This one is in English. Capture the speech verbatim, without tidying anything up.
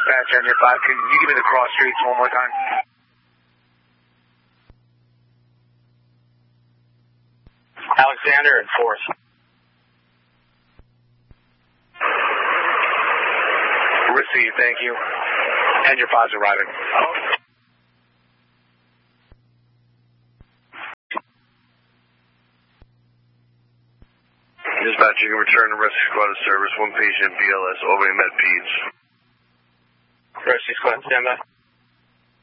dispatch on your five. Can you give me the cross streets one more time? Alexander and fourth. Receive, thank you. And your five's arriving. Dispatch, you can return to rescue squad to service. One patient, B L S, over met Peds. Rescue squad, stand by.